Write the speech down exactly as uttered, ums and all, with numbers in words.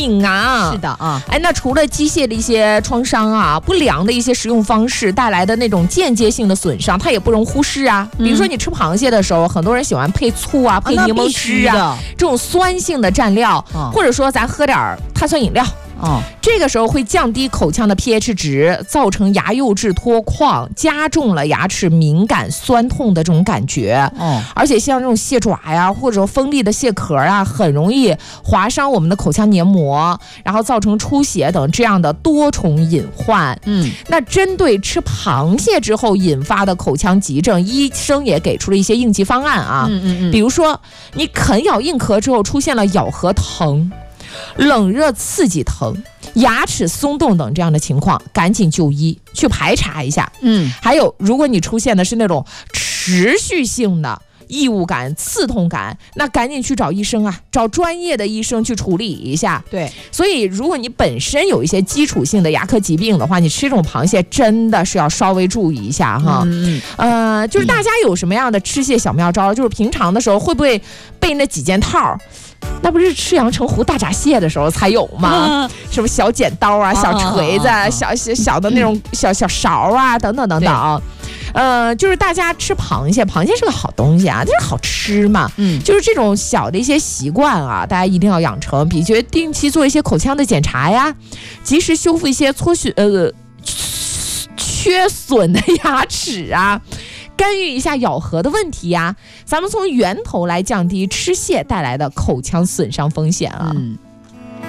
品啊。 是的啊， 哎，那除了机械的一些创伤啊，不良的一些食用方式带来的那种间接性的损伤，它也不容忽视啊。比如说你吃螃蟹的时候，很多人喜欢配醋啊，配柠檬汁啊，这种酸性的蘸料， 啊、 或者说咱喝点碳酸饮料。 哦， 这个时候会降低口腔的 pH 值，造成牙釉质脱矿，加重了牙齿敏感酸痛的这种感觉。 哦， 而且像这种蟹爪呀，或者锋利的蟹壳啊，很容易划伤我们的口腔黏膜，然后造成出血等这样的多重隐患。 嗯， 那针对吃螃蟹之后引发的口腔急症，医生也给出了一些应急方案啊。 嗯嗯嗯， 比如说你啃咬硬壳之后出现了咬合疼、冷热刺激疼、牙齿松动等这样的情况，赶紧就医去排查一下。 嗯， 还有，如果你出现的是那种持续性的异物感、刺痛感，那赶紧去找医生啊，找专业的医生去处理一下。 对， 所以如果你本身有一些基础性的牙科疾病的话，你吃这种螃蟹真的是要稍微注意一下哈。 嗯嗯，呃，就是大家有什么样的吃蟹小妙招？就是平常的时候会不会备那几件套？那不是吃阳澄湖大闸蟹的时候才有吗？什么小剪刀啊、小锤子、小小小的那种小小勺啊，等等等等。呃，就是大家吃螃蟹，螃蟹是个好东西啊，就是好吃嘛。嗯，就是这种小的一些习惯啊，大家一定要养成，比如定期做一些口腔的检查呀，及时修复一些脱损呃缺损的牙齿啊。干预一下咬合的问题呀、啊，咱们从源头来降低吃蟹带来的口腔损伤风险啊。嗯。